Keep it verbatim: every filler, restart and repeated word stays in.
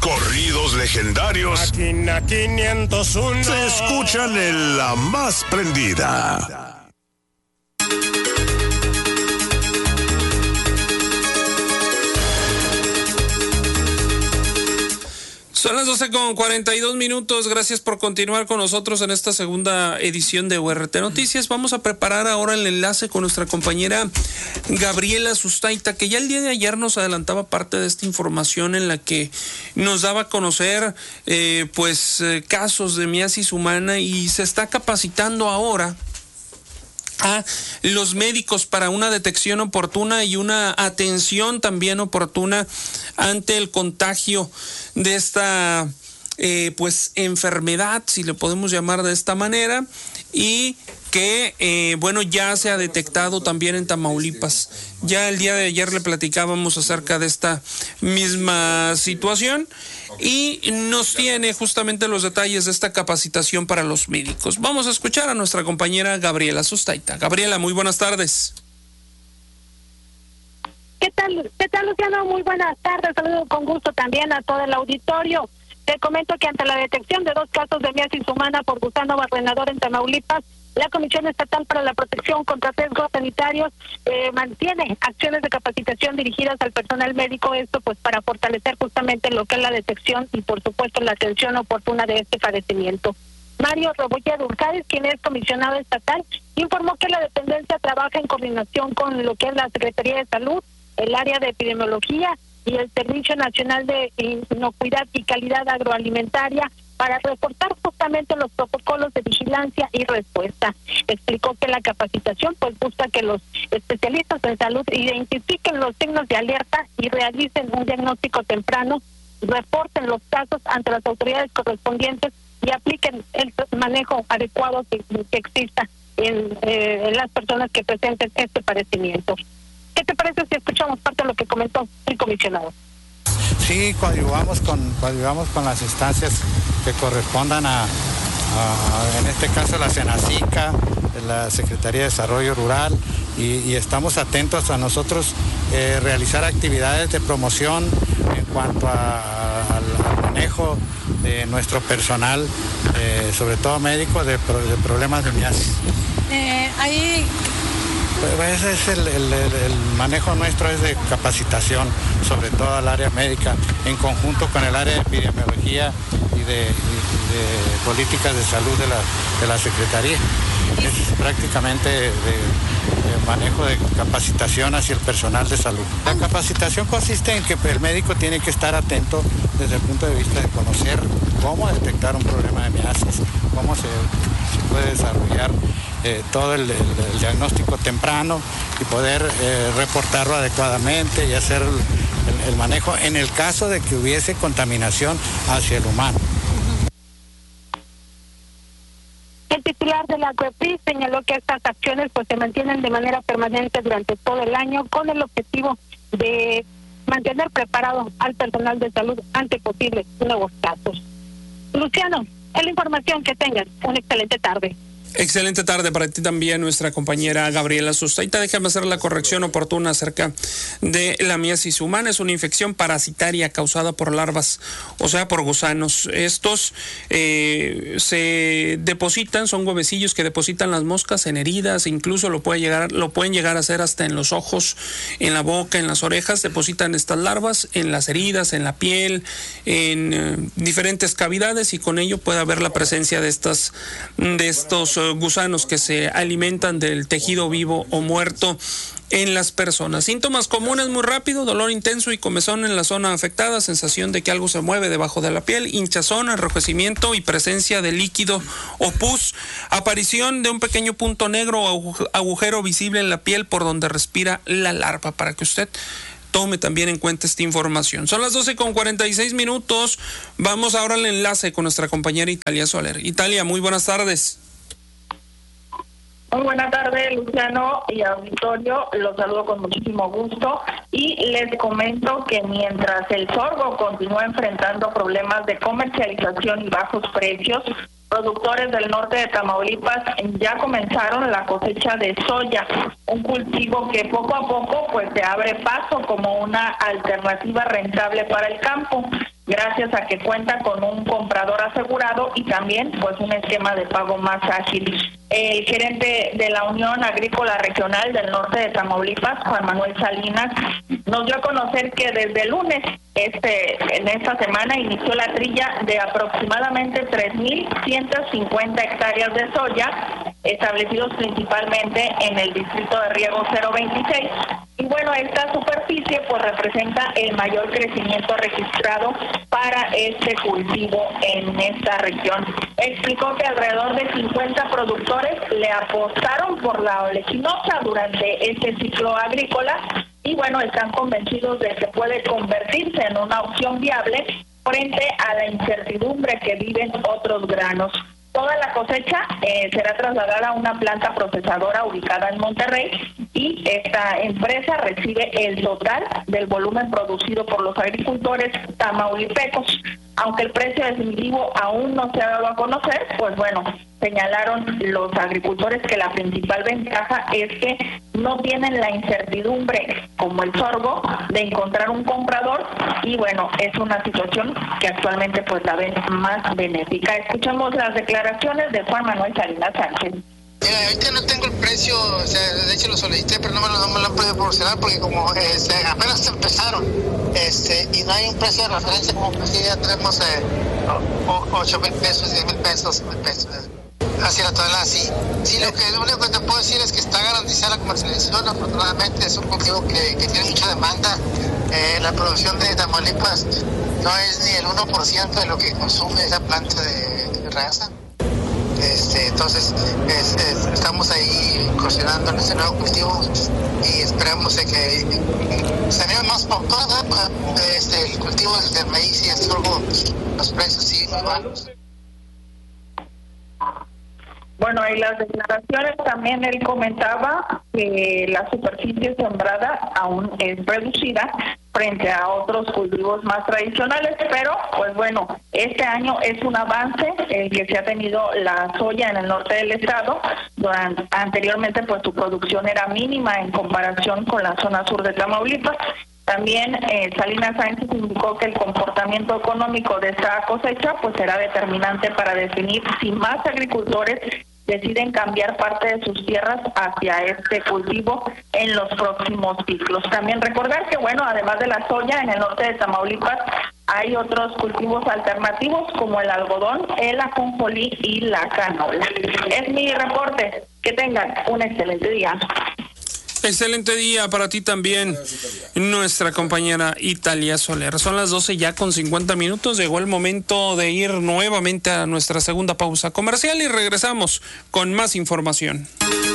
corridos legendarios. Máquina quinientos uno. Se escuchan en La Más Prendida. Son las doce con cuarenta y dos minutos. Gracias por continuar con nosotros en esta segunda edición de U R T Noticias. Vamos a preparar ahora el enlace con nuestra compañera Gabriela Sustaita, que ya el día de ayer nos adelantaba parte de esta información en la que nos daba a conocer eh, pues eh, casos de miasis humana, y se está capacitando ahora a los médicos para una detección oportuna y una atención también oportuna ante el contagio de esta eh, pues enfermedad, si le podemos llamar de esta manera, y que eh, bueno, ya se ha detectado también en Tamaulipas. Ya el día de ayer le platicábamos acerca de esta misma situación y nos tiene justamente los detalles de esta capacitación para los médicos. Vamos a escuchar a nuestra compañera Gabriela Sustaita. Gabriela, muy buenas tardes. ¿Qué tal? ¿Qué tal, Luciano? Muy buenas tardes. Saludo con gusto también a todo el auditorio. Te comento que ante la detección de dos casos de miasis humana por gusano barrenador en Tamaulipas, la Comisión Estatal para la Protección contra Riesgos Sanitarios eh, mantiene acciones de capacitación dirigidas al personal médico, esto pues para fortalecer justamente lo que es la detección y por supuesto la atención oportuna de este padecimiento. Mario Rebolledo Urcades, quien es comisionado estatal, informó que la dependencia trabaja en coordinación con lo que es la Secretaría de Salud, el área de epidemiología y el Servicio Nacional de Inocuidad y Calidad Agroalimentaria para reforzar justamente los protocolos de vigilancia y respuesta. Explicó que la capacitación pues busca que los especialistas en salud identifiquen los signos de alerta y realicen un diagnóstico temprano, reporten los casos ante las autoridades correspondientes y apliquen el manejo adecuado que, que exista en, eh, en las personas que presenten este padecimiento. ¿Qué te parece si escuchamos parte de lo que comentó el comisionado? Sí, coadyuvamos con, coadyuvamos con las instancias que correspondan a, a en este caso la Senacica, la Secretaría de Desarrollo Rural, y, y estamos atentos a nosotros eh, realizar actividades de promoción en cuanto a, a, al manejo de nuestro personal, eh, sobre todo médico, de, de problemas de miasis. Eh, ahí... Pues ese es el, el, el manejo nuestro, es de capacitación, sobre todo al área médica, en conjunto con el área de epidemiología y de, y de políticas de salud de la, de la Secretaría. Es prácticamente de, de manejo de capacitación hacia el personal de salud. La capacitación consiste en que el médico tiene que estar atento desde el punto de vista de conocer cómo detectar un problema de miasis, cómo se, se puede desarrollar Eh, todo el, el, el diagnóstico temprano y poder eh, reportarlo adecuadamente y hacer el, el, el manejo en el caso de que hubiese contaminación hacia el humano. El titular de la COEPRIS señaló que estas acciones pues se mantienen de manera permanente durante todo el año con el objetivo de mantener preparado al personal de salud ante posibles nuevos casos. Luciano, es la información que tengan. Una excelente tarde. Excelente tarde para ti también, nuestra compañera Gabriela Sustaita. Déjame hacer la corrección oportuna acerca de la miasis humana. Es una infección parasitaria causada por larvas, o sea, por gusanos. Estos eh, se depositan, son huevecillos que depositan las moscas en heridas, incluso lo puede llegar, lo pueden llegar a hacer hasta en los ojos, en la boca, en las orejas. Depositan estas larvas en las heridas, en la piel, en eh, diferentes cavidades, y con ello puede haber la presencia de estas, de estos gusanos que se alimentan del tejido vivo o muerto en las personas. Síntomas comunes muy rápido: dolor intenso y comezón en la zona afectada, sensación de que algo se mueve debajo de la piel, hinchazón, enrojecimiento y presencia de líquido o pus, aparición de un pequeño punto negro o agujero visible en la piel por donde respira la larva, para que usted tome también en cuenta esta información. Son las doce con cuarenta y seis minutos. Vamos ahora al enlace con nuestra compañera Italia Soler. Italia, muy buenas tardes. Muy buenas tardes, Luciano y auditorio, los saludo con muchísimo gusto y les comento que mientras el sorgo continúa enfrentando problemas de comercialización y bajos precios, productores del norte de Tamaulipas ya comenzaron la cosecha de soya, un cultivo que poco a poco pues se abre paso como una alternativa rentable para el campo. gracias a que cuenta con un comprador asegurado y también pues un esquema de pago más ágil. El gerente de la Unión Agrícola Regional del Norte de Tamaulipas, Juan Manuel Salinas, nos dio a conocer que desde el lunes este en esta semana inició la trilla de aproximadamente tres mil ciento cincuenta hectáreas de soya, establecidos principalmente en el distrito de riego cero veintiséis. Y bueno, esta superficie pues representa el mayor crecimiento registrado para este cultivo en esta región. Explicó que alrededor de cincuenta productores le apostaron por la oleaginosa durante este ciclo agrícola y bueno, están convencidos de que puede convertirse en una opción viable frente a la incertidumbre que viven otros granos. Toda la cosecha eh, será trasladada a una planta procesadora ubicada en Monterrey y esta empresa recibe el total del volumen producido por los agricultores tamaulipecos. Aunque el precio definitivo aún no se ha dado a conocer, pues bueno, señalaron los agricultores que la principal ventaja es que no tienen la incertidumbre como el sorgo de encontrar un comprador y bueno, es una situación que actualmente pues la ven más benéfica. Escuchamos las declaraciones de Juan Manuel Salinas Sánchez. Mira, ahorita no tengo el precio, o sea, de hecho lo solicité, pero no me lo, no me lo han podido proporcionar porque como este, apenas empezaron este, y no hay un precio de referencia como que si ya tenemos eh, ocho mil pesos, diez mil pesos, mil pesos. Así la tonelada, sí. Sí, lo, que, lo único que te puedo decir es que está garantizada la comercialización. Afortunadamente es un cultivo que, que tiene mucha demanda. Eh, la producción de Tamaulipas no es ni el uno por ciento de lo que consume esa planta de, de raza. Este, entonces es, es, estamos ahí incursionando en este nuevo cultivo y esperamos de que se vea más pautada este, el cultivo del maíz y el sorgo, los precios sí muy bajos. Bueno, y las declaraciones también él comentaba que la superficie sembrada aún es reducida frente a otros cultivos más tradicionales, pero pues bueno, este año es un avance el que se ha tenido la soya en el norte del estado. Durante, anteriormente pues su producción era mínima en comparación con la zona sur de Tamaulipas. También eh, Salinas Sánchez indicó que el comportamiento económico de esta cosecha pues será determinante para definir si más agricultores deciden cambiar parte de sus tierras hacia este cultivo en los próximos ciclos. También recordar que, bueno, además de la soya, en el norte de Tamaulipas hay otros cultivos alternativos como el algodón, el ajonjolí y la canola. Es mi reporte. Que tengan un excelente día. Excelente día para ti también, nuestra compañera Italia Soler. Son las doce ya con cincuenta minutos. Llegó el momento de ir nuevamente a nuestra segunda pausa comercial y regresamos con más información.